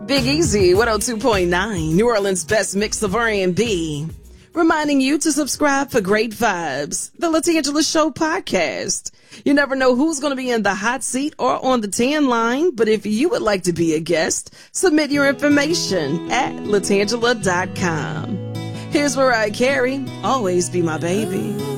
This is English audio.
Big Easy 102.9, New Orleans' best mix of R&B. Reminding you to subscribe for great vibes. The Latangela Show podcast. You never know who's going to be in the hot seat or on the tan line, but if you would like to be a guest, submit your information at latangela.com. Here's Mariah Carey, Always Be My Baby.